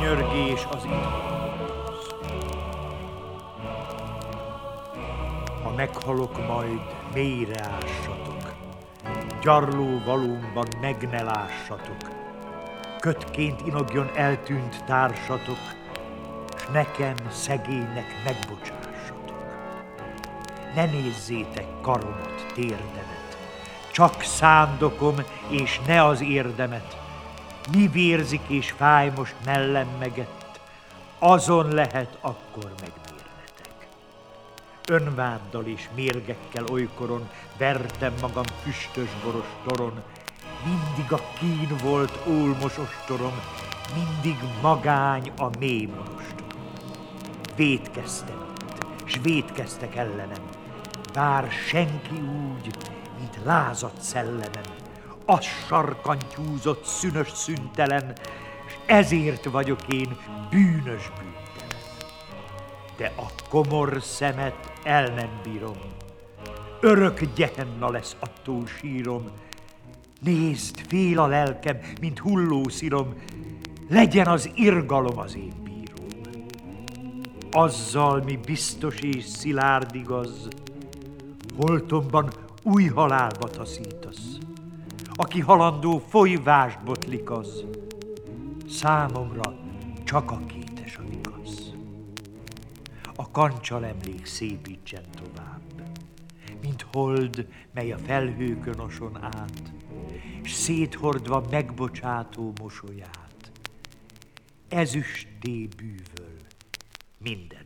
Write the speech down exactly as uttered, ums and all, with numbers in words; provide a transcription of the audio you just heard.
könyörgés az idhoz. Ha meghalok majd, mélyre ássatok, gyarló valómban meg ne lássatok, kötként inogjon eltűnt társatok, s nekem, szegénynek megbocsássatok. Ne nézzétek karomat, térdemet, csak szándokom, és ne az érdemet. Mi vérzik és fáj most mellem megett, azon lehet akkor megmérnetek. Önváddal és mérgekkel olykoron vertem magam füstös boros toron, mindig a kín volt ólmos ostorom, mindig magány a mély monostorom. Vétkeztem itt, s vétkeztek ellenem, bár senki úgy, mint lázadt szellemem, az sarkantyúzott, szünös, szüntelen, s ezért vagyok én bűnös bűntelen. De a komor szemet el nem bírom, örök gyehenna lesz attól sírom. Nézd, fél a lelkem, mint hulló szirom, legyen az irgalom az én bíróm. Azzal, mi biztos és szilárd igaz, holtomban új halálba taszítasz. Aki halandó folyvást botlik az, számomra csak a kétes a igaz. A kancsal emlék szépítsen tovább, mint hold, mely a felhőkön oson át, s széthordva megbocsátó mosolyát, ezüstté bűvöl minden.